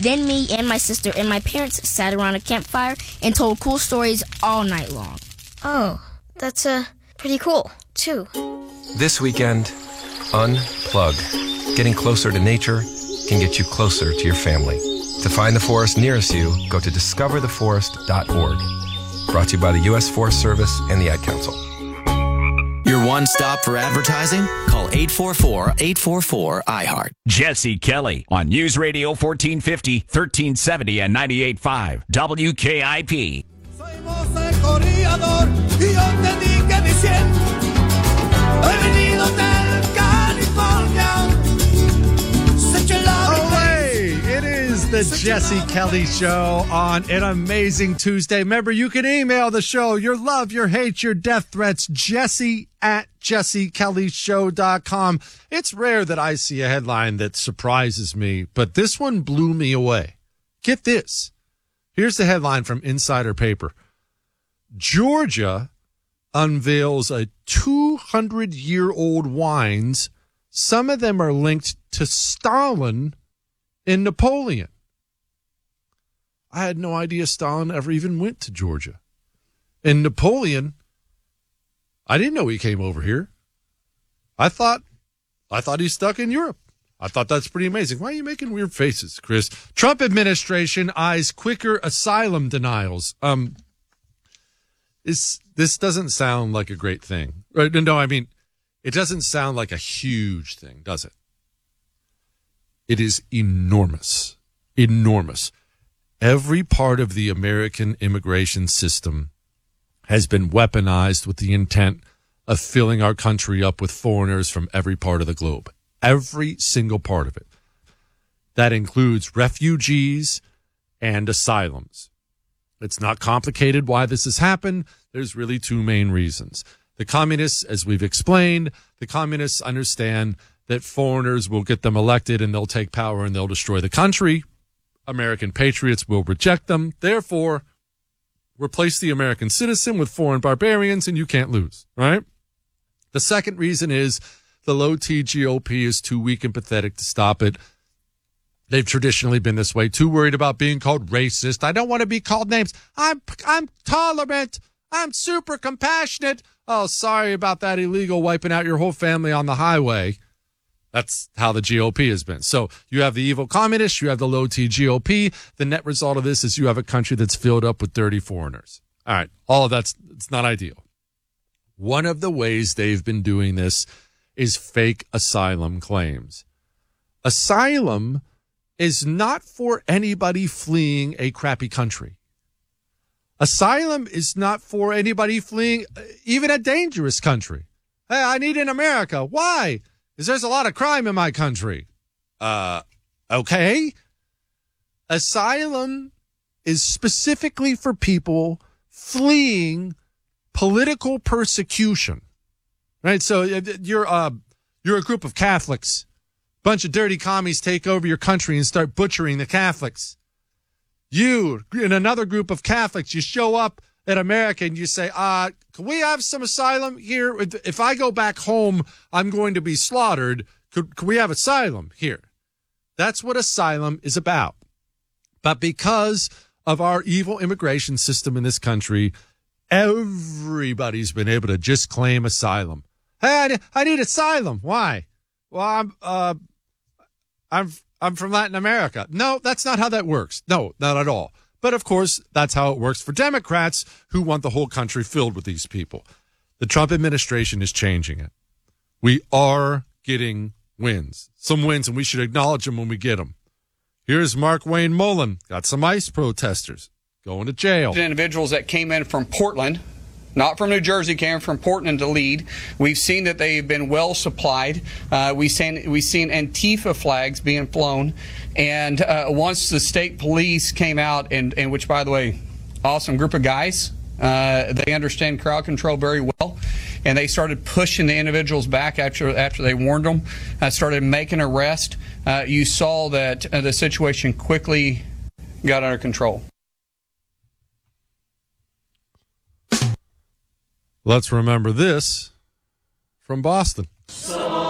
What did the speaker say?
Then me and my sister and my parents sat around a campfire and told cool stories all night long. Oh, that's pretty cool, too. This weekend, unplug. Getting closer to nature can get you closer to your family. To find the forest nearest you, go to discovertheforest.org. Brought to you by the U.S. Forest Service and the Ad Council. Your one stop for advertising? Call 844-844-iHeart. Jesse Kelly on News Radio 1450, 1370, and 98.5 WKIP. It is the Jesse Kelly Show on an amazing Tuesday. Remember, you can email the show your love, your hate, your death threats, jesse@jessekellyshow.com. It's rare that I see a headline that surprises me, but this one blew me away. Get this. Here's the headline from Insider Paper. Georgia unveils a 200-year-old wines. Some of them are linked to Stalin and Napoleon. I had no idea Stalin ever even went to Georgia. And Napoleon, I didn't know he came over here. I thought he's stuck in Europe. I thought that's pretty amazing. Why are you making weird faces, Chris? Trump administration eyes quicker asylum denials. This doesn't sound like a great thing. Right? No, I mean, it doesn't sound like a huge thing, does it? It is enormous. Enormous. Every part of the American immigration system has been weaponized with the intent of filling our country up with foreigners from every part of the globe. Every single part of it. That includes refugees and asylums. It's not complicated why this has happened. There's really two main reasons. The communists, as we've explained, the communists understand that foreigners will get them elected and they'll take power and they'll destroy the country. American patriots will reject them. Therefore, replace the American citizen with foreign barbarians and you can't lose, right? The second reason is the low-T GOP is too weak and pathetic to stop it. They've traditionally been this way, too worried about being called racist. I don't want to be called names. I'm tolerant. I'm super compassionate. Oh, sorry about that illegal wiping out your whole family on the highway. That's how the GOP has been. So you have the evil communists, you have the low-T GOP. The net result of this is you have a country that's filled up with dirty foreigners. All right, all of that's it's not ideal. One of the ways they've been doing this is fake asylum claims. Asylum is not for anybody fleeing a crappy country. Asylum is not for anybody fleeing even a dangerous country. Hey, I need in America. Why? Because there's a lot of crime in my country. Okay. Asylum is specifically for people fleeing political persecution. Right? So you're a group of Catholics. Bunch of dirty commies take over your country and start butchering the Catholics. You, in another group of Catholics, you show up at America and you say, can we have some asylum here? If I go back home, I'm going to be slaughtered. Could we have asylum here? That's what asylum is about. But because of our evil immigration system in this country, everybody's been able to just claim asylum. Hey, I need asylum. Why? Well, I'm from Latin America. No, that's not how that works. No, not at all. But of course, that's how it works for Democrats who want the whole country filled with these people. The Trump administration is changing it. We are getting wins. Some wins, and we should acknowledge them when we get them. Here's Mark Wayne Mullen. Got some ICE protesters going to jail. Individuals that came in from Portland, not from New Jersey, came from Portland to lead. We've seen that they've been well supplied. We've seen Antifa flags being flown. And once the state police came out, and which, by the way, awesome group of guys, they understand crowd control very well. And they started pushing the individuals back after they warned them, started making arrests. You saw that the situation quickly got under control. Let's remember this from Boston. So